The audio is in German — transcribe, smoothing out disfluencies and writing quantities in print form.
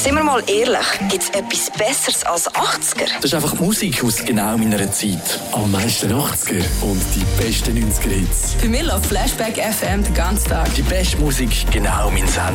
Sind wir mal ehrlich, gibt es etwas Besseres als 80er? Das ist einfach Musik aus genau meiner Zeit. Am meisten 80er und die besten 90er Hits. Für mich läuft Flashback FM den ganzen Tag. Die beste Musik genau mein Sender.